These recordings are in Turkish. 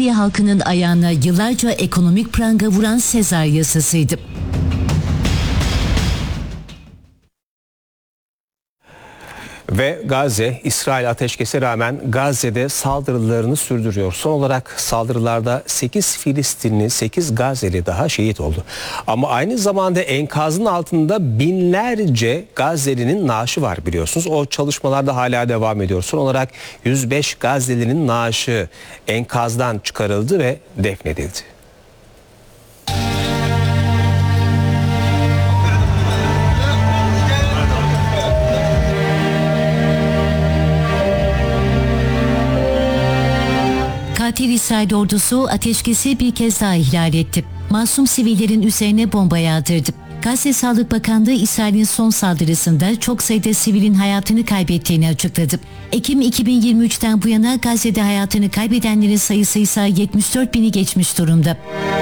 Suriye halkının ayağına yıllarca ekonomik pranga vuran Sezar yasasıydı. Ve Gazze, İsrail ateşkese rağmen Gazze'de saldırılarını sürdürüyor. Son olarak saldırılarda 8 Filistinli, 8 Gazze'li daha şehit oldu. Ama aynı zamanda enkazın altında binlerce Gazze'linin naaşı var biliyorsunuz. O çalışmalar da hala devam ediyor. Son olarak 105 Gazze'linin naaşı enkazdan çıkarıldı ve defnedildi. Katil İsrail ordusu ateşkesi bir kez daha ihlal etti. Masum sivillerin üzerine bomba yağdırdı. Gazze Sağlık Bakanlığı İsrail'in son saldırısında çok sayıda sivilin hayatını kaybettiğini açıkladı. Ekim 2023'ten bu yana Gazze'de hayatını kaybedenlerin sayısı ise 74 bini geçmiş durumda.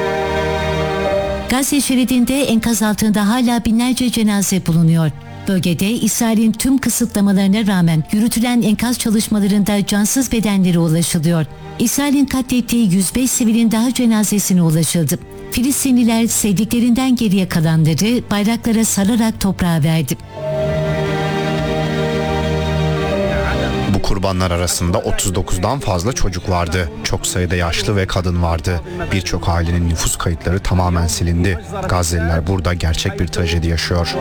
Gazze şeridinde enkaz altında hala binlerce cenaze bulunuyor. Bölgede İsrail'in tüm kısıtlamalarına rağmen yürütülen enkaz çalışmalarında cansız bedenlere ulaşılıyor. İsrail'in katlettiği 105 sivilin daha cenazesine ulaşıldı. Filistinliler sevdiklerinden geriye kalanları bayraklara sararak toprağa verdi. Bu kurbanlar arasında 39'dan fazla çocuk vardı. Çok sayıda yaşlı ve kadın vardı. Birçok ailenin nüfus kayıtları tamamen silindi. Gazze'liler burada gerçek bir trajedi yaşıyor.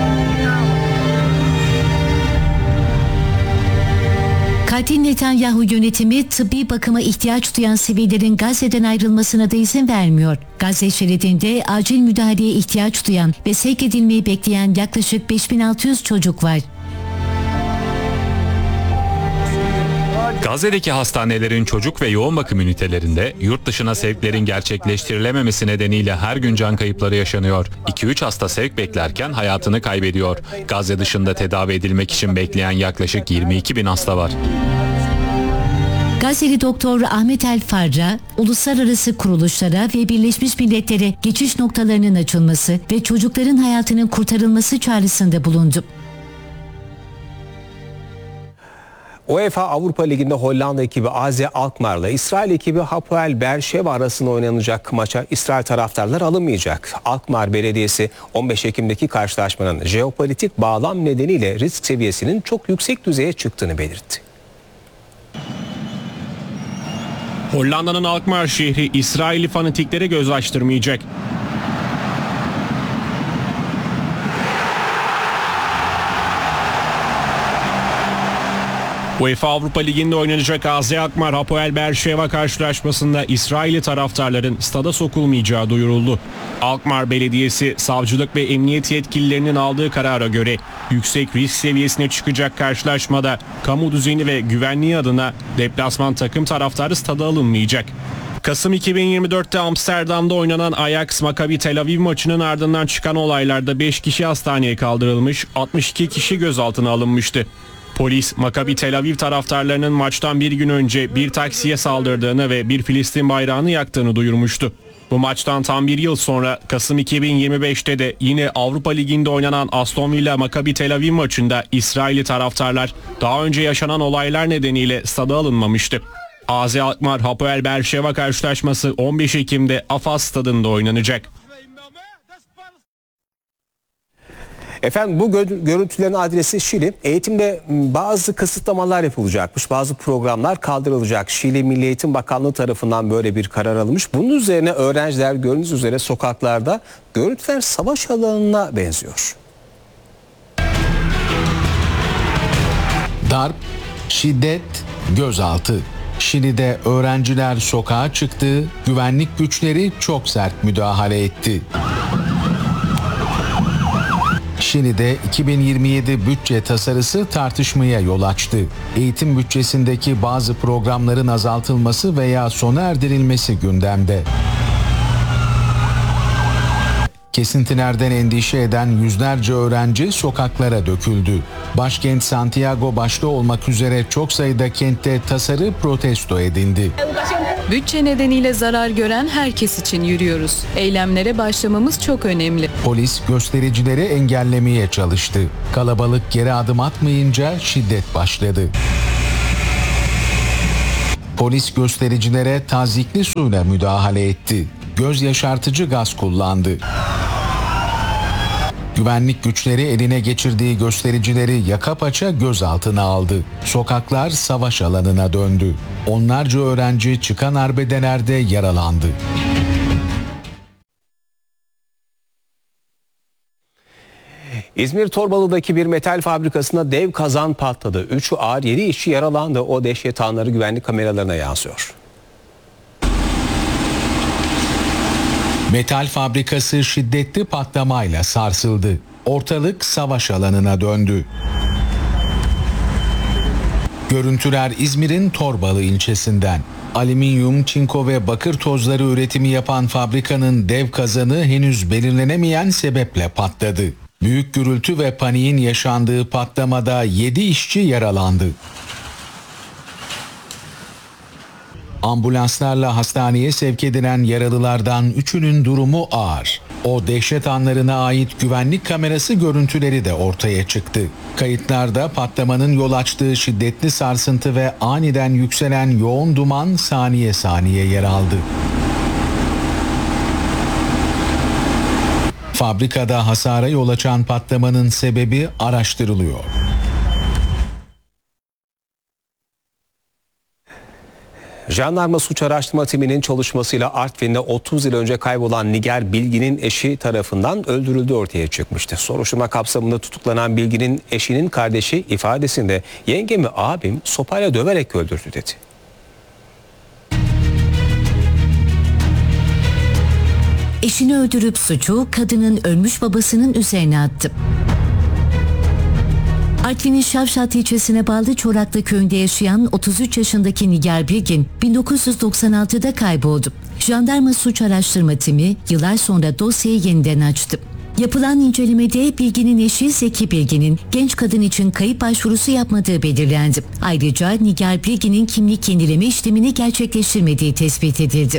Katil Netanyahu yönetimi tıbbi bakıma ihtiyaç duyan sivillerin Gazze'den ayrılmasına da izin vermiyor. Gazze şeridinde acil müdahaleye ihtiyaç duyan ve sevk edilmeyi bekleyen yaklaşık 5600 çocuk var. Gazze'deki hastanelerin çocuk ve yoğun bakım ünitelerinde yurt dışına sevklerin gerçekleştirilememesi nedeniyle her gün can kayıpları yaşanıyor. 2-3 hasta sevk beklerken hayatını kaybediyor. Gazze dışında tedavi edilmek için bekleyen yaklaşık 22 bin hasta var. Gazze'li doktor Ahmet El Farra, uluslararası kuruluşlara ve Birleşmiş Milletler'e geçiş noktalarının açılması ve çocukların hayatının kurtarılması çağrısında bulundu. UEFA Avrupa Ligi'nde Hollanda ekibi AZ Alkmaar'la İsrail ekibi Hapoel Beersheva arasında oynanacak maça İsrail taraftarlar alınmayacak. Alkmaar Belediyesi 15 Ekim'deki karşılaşmanın jeopolitik bağlam nedeniyle risk seviyesinin çok yüksek düzeye çıktığını belirtti. Hollanda'nın Alkmaar şehri İsrailli fanatiklere göz açtırmayacak. UEFA Avrupa Ligi'nde oynanacak AZ Alkmaar Hapoel Beersheva karşılaşmasında İsrailli taraftarların stada sokulmayacağı duyuruldu. Alkmaar Belediyesi savcılık ve emniyet yetkililerinin aldığı karara göre yüksek risk seviyesine çıkacak karşılaşmada kamu düzeni ve güvenliği adına deplasman takım taraftarı stada alınmayacak. Kasım 2024'te Amsterdam'da oynanan Ajax Maccabi Tel Aviv maçının ardından çıkan olaylarda 5 kişi hastaneye kaldırılmış, 62 kişi gözaltına alınmıştı. Polis, Maccabi Tel Aviv taraftarlarının maçtan bir gün önce bir taksiye saldırdığını ve bir Filistin bayrağını yaktığını duyurmuştu. Bu maçtan tam bir yıl sonra Kasım 2025'te de yine Avrupa Ligi'nde oynanan Aston Villa Maccabi Tel Aviv maçında İsrailli taraftarlar daha önce yaşanan olaylar nedeniyle stada alınmamıştı. AZ Alkmaar Hapoel Beersheva karşılaşması 15 Ekim'de Afas stadında oynanacak. Efendim bu görüntülerin adresi Şili. Eğitimde bazı kısıtlamalar yapılacakmış. Bazı programlar kaldırılacak. Şili Milli Eğitim Bakanlığı tarafından böyle bir karar alınmış. Bunun üzerine öğrenciler gördüğünüz üzere sokaklarda, görüntüler savaş alanına benziyor. Darp, şiddet, gözaltı. Şili'de öğrenciler sokağa çıktı, güvenlik güçleri çok sert müdahale etti. Şili'de 2027 bütçe tasarısı tartışmaya yol açtı. Eğitim bütçesindeki bazı programların azaltılması veya sona erdirilmesi gündemde. Kesintilerden endişe eden yüzlerce öğrenci sokaklara döküldü. Başkent Santiago başta olmak üzere çok sayıda kentte tasarı protesto edildi. Bütçe nedeniyle zarar gören herkes için yürüyoruz. Eylemlere başlamamız çok önemli. Polis göstericileri engellemeye çalıştı. Kalabalık geri adım atmayınca şiddet başladı. Polis göstericilere tazyikli suyla müdahale etti. Göz yaşartıcı gaz kullandı. Güvenlik güçleri eline geçirdiği göstericileri yaka paça gözaltına aldı. Sokaklar savaş alanına döndü. Onlarca öğrenci çıkan arbedelerde yaralandı. İzmir Torbalı'daki bir metal fabrikasında dev kazan patladı. 3'ü ağır, 7 işçi yaralandı. O dehşet anları güvenlik kameralarına yansıyor. Metal fabrikası şiddetli patlamayla sarsıldı. Ortalık savaş alanına döndü. Görüntüler İzmir'in Torbalı ilçesinden. Alüminyum, çinko ve bakır tozları üretimi yapan fabrikanın dev kazanı henüz belirlenemeyen sebeple patladı. Büyük gürültü ve paniğin yaşandığı patlamada 7 işçi yaralandı. Ambulanslarla hastaneye sevk edilen yaralılardan 3'ünün durumu ağır. O dehşet anlarına ait güvenlik kamerası görüntüleri de ortaya çıktı. Kayıtlarda patlamanın yol açtığı şiddetli sarsıntı ve aniden yükselen yoğun duman saniye saniye yer aldı. Fabrikada hasara yol açan patlamanın sebebi araştırılıyor. Jandarma Suç Araştırma Timi'nin çalışmasıyla Artvin'de 30 yıl önce kaybolan Nigar Bilgin'in eşi tarafından öldürüldüğü ortaya çıkmıştı. Soruşturma kapsamında tutuklanan Bilgin'in eşinin kardeşi ifadesinde yengemi abim sopayla döverek öldürdü dedi. Eşini öldürüp suçu kadının ölmüş babasının üzerine attı. Artvin'in Şavşat ilçesine bağlı Çoraklı köyünde yaşayan 33 yaşındaki Nigar Bilgin 1996'da kayboldu. Jandarma Suç Araştırma Timi yıllar sonra dosyayı yeniden açtı. Yapılan incelemede Bilgin'in eşi Zeki Bilgin'in genç kadın için kayıp başvurusu yapmadığı belirlendi. Ayrıca Nigar Bilgin'in kimlik yenileme işlemini gerçekleştirmediği tespit edildi.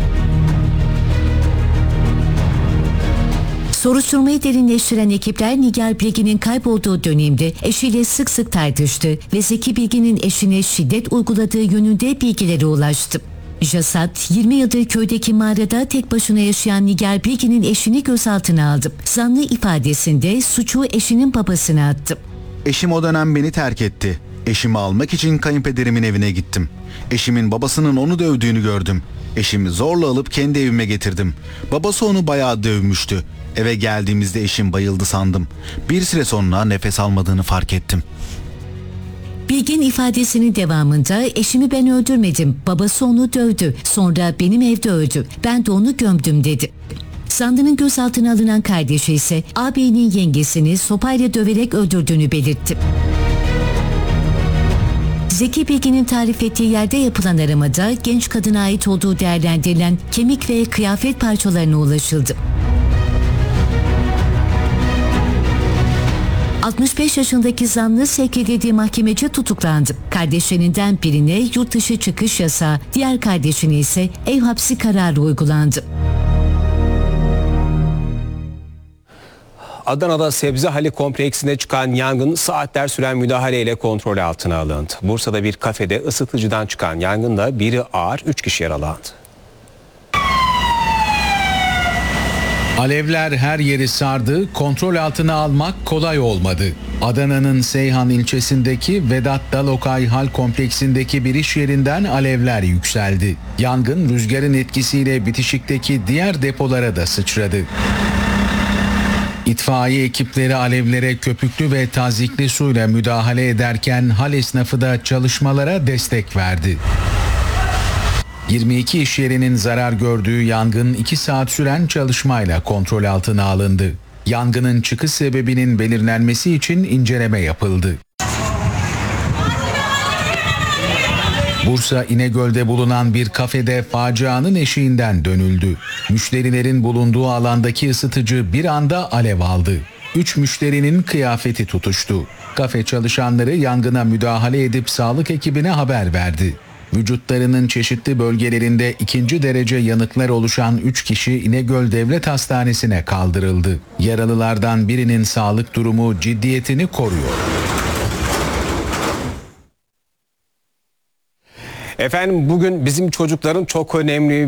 Soruşturmayı derinleştiren ekipler Nigar Bilgin'in kaybolduğu dönemde eşiyle sık sık tartıştı ve Zeki Bilgin'in eşine şiddet uyguladığı yönünde bilgilere ulaştı. JASAT 20 yıldır köydeki mağarada tek başına yaşayan Nigar Bilgin'in eşini gözaltına aldı. Zanlı ifadesinde suçu eşinin babasına attı. Eşim o dönem beni terk etti. Eşimi almak için kayınpederimin evine gittim. Eşimin babasının onu dövdüğünü gördüm. Eşimi zorla alıp kendi evime getirdim. Babası onu bayağı dövmüştü. Eve geldiğimizde eşim bayıldı sandım. Bir süre sonra nefes almadığını fark ettim. Bilgin ifadesinin devamında eşimi ben öldürmedim, babası onu dövdü, sonra benim evde öldü, ben de onu gömdüm dedi. Zanlı'nın gözaltına alınan kardeşi ise ağabeyinin yengesini sopayla döverek öldürdüğünü belirtti. Zeki Bilgin'in tarif ettiği yerde yapılan aramada genç kadına ait olduğu değerlendirilen kemik ve kıyafet parçalarına ulaşıldı. 65 yaşındaki zanlı sevk edildiği mahkemece tutuklandı. Kardeşlerinden birine yurt dışı çıkış yasağı, diğer kardeşine ise ev hapsi kararı uygulandı. Adana'da Sebzehali kompleksinde çıkan yangın saatler süren müdahaleyle kontrol altına alındı. Bursa'da bir kafede ısıtıcıdan çıkan yangında biri ağır, 3 kişi yaralandı. Alevler her yeri sardı, kontrol altına almak kolay olmadı. Adana'nın Seyhan ilçesindeki Vedat Dalokay Hal kompleksindeki bir iş yerinden alevler yükseldi. Yangın rüzgarın etkisiyle bitişikteki diğer depolara da sıçradı. İtfaiye ekipleri alevlere köpüklü ve tazyikli suyla müdahale ederken hal esnafı da çalışmalara destek verdi. 22 iş yerinin zarar gördüğü yangın 2 saat süren çalışmayla kontrol altına alındı. Yangının çıkış sebebinin belirlenmesi için inceleme yapıldı. Bursa İnegöl'de bulunan bir kafede facianın eşiğinden dönüldü. Müşterilerin bulunduğu alandaki ısıtıcı bir anda alev aldı. 3 müşterinin kıyafeti tutuştu. Kafe çalışanları yangına müdahale edip sağlık ekibine haber verdi. Vücutlarının çeşitli bölgelerinde 2. derece yanıklar oluşan 3 kişi İnegöl Devlet Hastanesi'ne kaldırıldı. Yaralılardan birinin sağlık durumu ciddiyetini koruyor. Efendim bugün bizim çocukların çok önemli